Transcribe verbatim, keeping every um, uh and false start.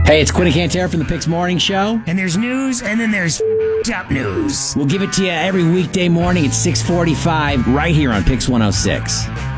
Hey, it's Quinn and Cantera from the Pix Morning Show. And there's news, and then there's up news. We'll give it to you every weekday morning at six forty-five right here on Pix one oh six.